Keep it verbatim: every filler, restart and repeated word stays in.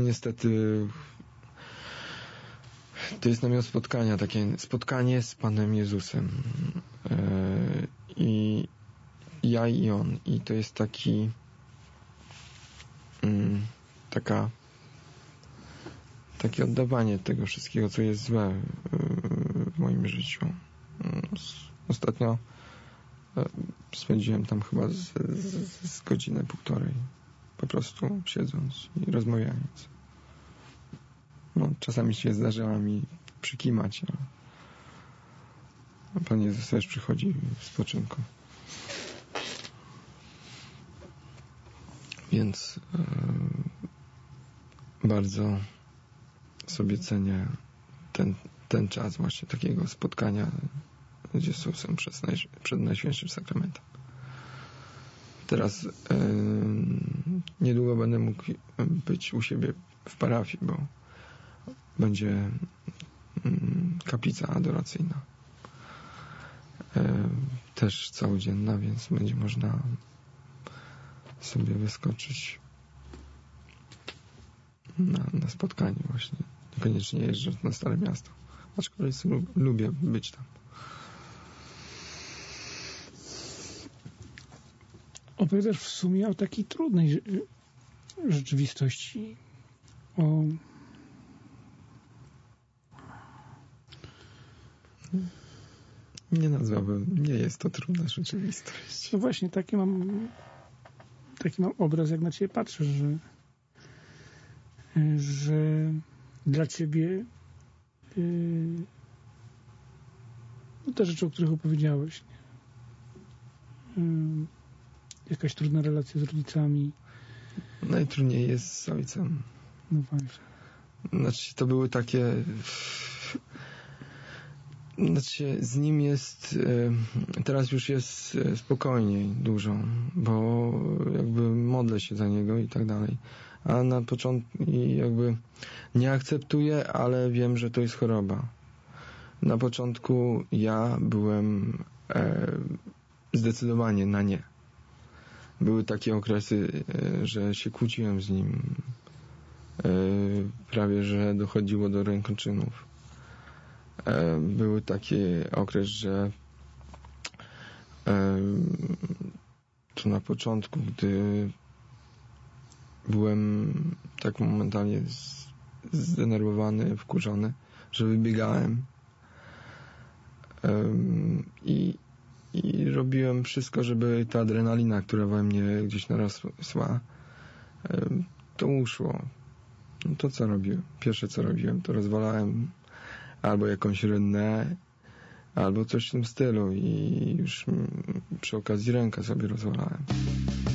no niestety to jest namiot spotkania, takie spotkanie z Panem Jezusem. Yy, I ja i On. I to jest taki yy, taka takie oddawanie tego wszystkiego, co jest złe yy, w moim życiu. Yy, ostatnio yy, spędziłem tam chyba z, z, z godzinę, półtorej. Po prostu siedząc i rozmawiając. No, czasami się zdarzało mi przykimać, ale Pan Jezus też przychodzi w spoczynku. Więc yy, bardzo sobie cenię ten, ten czas właśnie takiego spotkania z Jezusem przed, naj, przed Najświętszym Sakramentem. Teraz yy, niedługo będę mógł być u siebie w parafii, bo będzie yy, kaplica adoracyjna. Yy, też całodzienna, więc będzie można sobie wyskoczyć na, na spotkanie właśnie. Niekoniecznie jeżdżąc na Stare Miasto. Aczkolwiek lubię być tam. Opowiadasz w sumie o takiej trudnej rzeczywistości. O... Nie nazwałbym, nie jest to trudna rzeczywistość. No właśnie, taki mam taki mam obraz, jak na ciebie patrzę, że że dla ciebie yy, no te rzeczy, o których opowiedziałeś, nie? Yy, jakaś trudna relacja z rodzicami. Najtrudniej jest z ojcem. No właśnie. Znaczy, to były takie... Znaczy, z nim jest... Teraz już jest spokojniej dużo, bo jakby modlę się za niego i tak dalej. A na początku jakby nie akceptuję, ale wiem, że to jest choroba. Na początku ja byłem e, zdecydowanie na nie. Były takie okresy, e, że się kłóciłem z nim. E, prawie, że dochodziło do rękoczynów. E, były taki okres, że e, to na początku, gdy byłem tak momentalnie zdenerwowany, wkurzony, że wybiegałem um, i, i robiłem wszystko, żeby ta adrenalina, która we mnie gdzieś narosła, um, to uszło. No to co robiłem? Pierwsze co robiłem, to rozwalałem albo jakąś rynnę, albo coś w tym stylu i już przy okazji rękę sobie rozwalałem.